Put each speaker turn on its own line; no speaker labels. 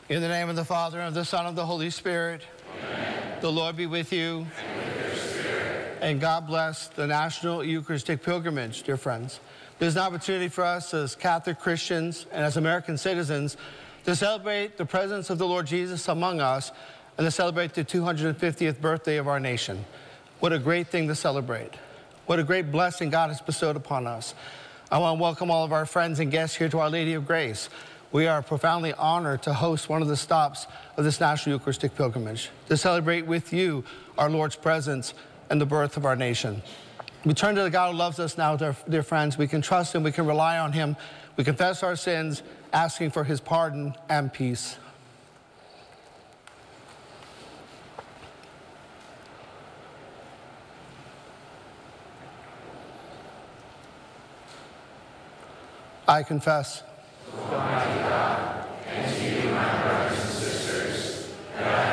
In the name of the Father, and of the Son, and of the Holy Spirit. Amen. The Lord be with you. And with your spirit. And God bless the National Eucharistic Pilgrimage, dear friends. There's an opportunity for us as Catholic Christians and as American citizens to celebrate the presence of the Lord Jesus among us and to celebrate the 250th birthday of our nation. What a great thing to celebrate. What a great blessing God has bestowed upon us. I want to welcome all of our friends and guests here to Our Lady of Grace. We are profoundly honored to host one of the stops of this National Eucharistic Pilgrimage, to celebrate with you our Lord's presence and the birth of our nation. We turn to the God who loves us now, dear friends. We can trust Him, we can rely on Him. We confess our sins, asking for His pardon and peace. I confess